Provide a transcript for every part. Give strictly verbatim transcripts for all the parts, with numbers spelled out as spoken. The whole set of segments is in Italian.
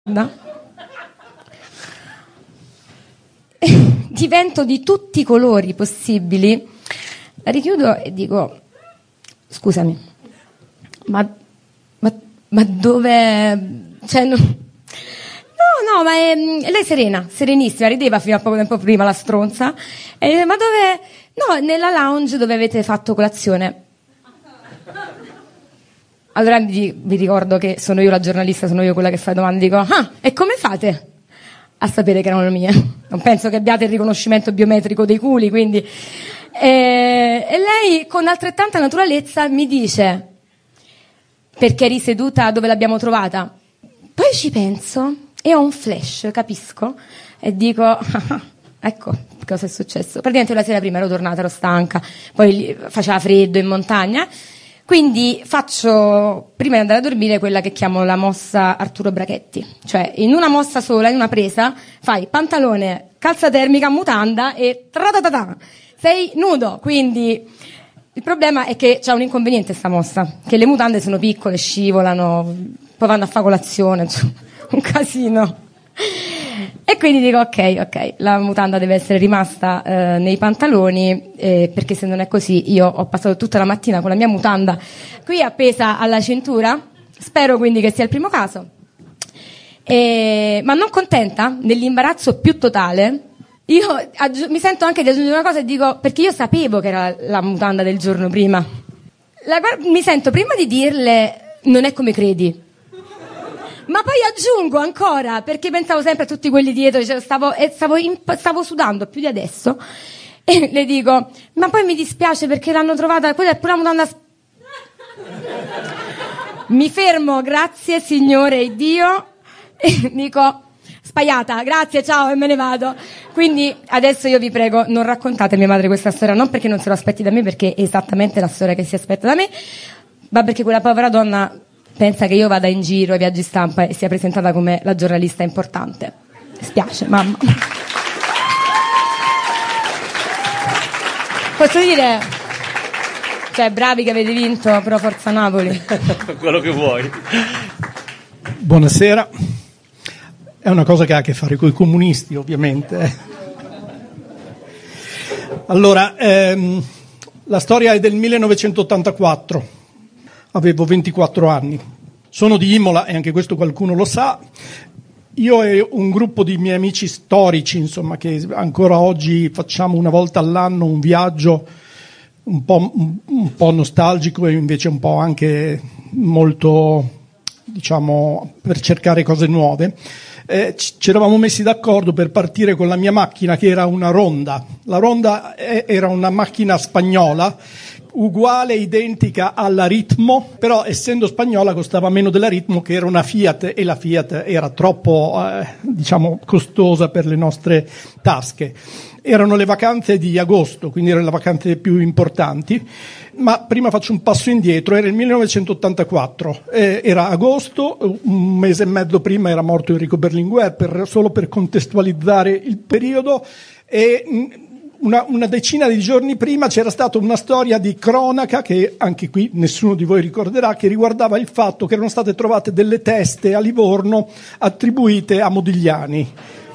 divento di tutti i colori possibili, la richiudo e dico: scusami, ma, ma, ma dove, cioè, no, no, no, ma è, lei è serena, serenissima, rideva fino a poco tempo prima la stronza, e, ma dove, no, nella lounge dove avete fatto colazione. Allora vi, vi ricordo che sono io la giornalista, sono io quella che fa domande, dico: ah, e come fate a sapere che erano le mie? Non penso che abbiate il riconoscimento biometrico dei culi, quindi... E, e lei con altrettanta naturalezza mi dice: perché eri seduta dove l'abbiamo trovata? Poi ci penso e ho un flash, capisco, e dico: ah, ecco cosa è successo. Praticamente la sera prima ero tornata, ero stanca, poi faceva freddo in montagna. Quindi faccio, prima di andare a dormire, quella che chiamo la mossa Arturo Brachetti. Cioè, in una mossa sola, in una presa, fai pantalone, calza termica, mutanda e tratatata. Sei nudo. Quindi il problema è che c'è un inconveniente sta mossa, che le mutande sono piccole, scivolano, poi vanno a fare colazione, insomma, un casino. E quindi dico: ok, ok, la mutanda deve essere rimasta eh, nei pantaloni, eh, perché se non è così io ho passato tutta la mattina con la mia mutanda qui appesa alla cintura. Spero quindi che sia il primo caso. E, ma non contenta, nell'imbarazzo più totale, io aggi- mi sento anche di aggiungere una cosa e dico: perché io sapevo che era la mutanda del giorno prima. La, mi sento prima di dirle: non è come credi. Ma poi aggiungo ancora, perché pensavo sempre a tutti quelli dietro, cioè stavo, e stavo, imp- stavo sudando più di adesso, e le dico: ma poi mi dispiace perché l'hanno trovata, quella è pure una mutanda... Mi fermo, grazie signore Dio, e dico: spaiata, grazie, ciao, e me ne vado. Quindi adesso io vi prego, non raccontate a mia madre questa storia, non perché non se lo aspetti da me, perché è esattamente la storia che si aspetta da me, ma perché quella povera donna pensa che io vada in giro ai viaggi stampa e sia presentata come la giornalista importante. Mi spiace, mamma. Posso dire, cioè, bravi che avete vinto, però forza Napoli. Quello che vuoi. Buonasera. È una cosa che ha a che fare con i comunisti, ovviamente. Allora, ehm, la storia è del millenovecentottantaquattro. Avevo ventiquattro anni. Sono di Imola e anche questo qualcuno lo sa. Io e un gruppo di miei amici storici, insomma, che ancora oggi facciamo una volta all'anno un viaggio un po', un, un po' nostalgico e invece un po' anche molto, diciamo, per cercare cose nuove. Eh, ci eravamo messi d'accordo per partire con la mia macchina, che era una Ronda. La Ronda era una macchina spagnola, uguale, identica alla Ritmo, però essendo spagnola costava meno della Ritmo, che era una Fiat, e la Fiat era troppo, eh, diciamo, costosa per le nostre tasche. Erano le vacanze di agosto, quindi erano le vacanze più importanti, ma prima faccio un passo indietro. Era il millenovecentottantaquattro, eh, era agosto, un mese e mezzo prima era morto Enrico Berlinguer, per, solo per contestualizzare il periodo, e Una, una decina di giorni prima c'era stata una storia di cronaca, che anche qui nessuno di voi ricorderà, che riguardava il fatto che erano state trovate delle teste a Livorno attribuite a Modigliani.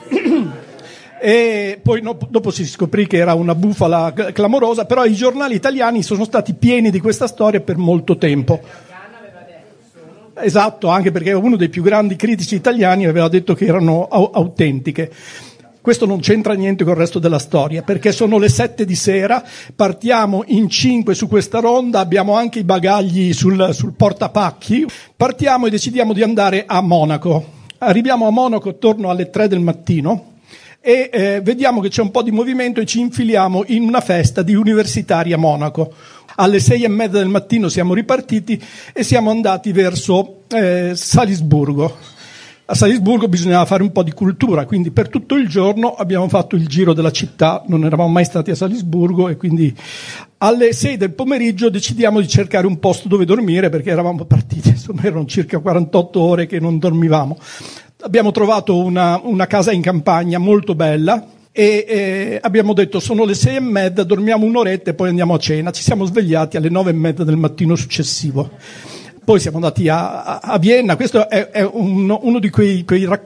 E poi no, dopo si scoprì che era una bufala clamorosa, però i giornali italiani sono stati pieni di questa storia per molto tempo. Esatto, anche perché uno dei più grandi critici italiani aveva detto che erano au- autentiche. Questo non c'entra niente con il resto della storia, perché sono le sette di sera, partiamo in cinque su questa Ronda, abbiamo anche i bagagli sul, sul portapacchi, partiamo e decidiamo di andare a Monaco. Arriviamo a Monaco attorno alle tre del mattino e eh, vediamo che c'è un po' di movimento e ci infiliamo in una festa di universitari a Monaco. Alle sei e mezza del mattino siamo ripartiti e siamo andati verso eh, Salisburgo. A Salisburgo bisognava fare un po' di cultura, quindi per tutto il giorno abbiamo fatto il giro della città, non eravamo mai stati a Salisburgo, e quindi alle sei del pomeriggio decidiamo di cercare un posto dove dormire, perché eravamo partiti, insomma erano circa quarantotto ore che non dormivamo. Abbiamo trovato una, una casa in campagna molto bella e eh, abbiamo detto: sono le sei e mezza, dormiamo un'oretta e poi andiamo a cena. Ci siamo svegliati alle nove e mezza del mattino successivo. poi siamo andati a, a Vienna. Questo è, è uno, uno di quei, quei racconti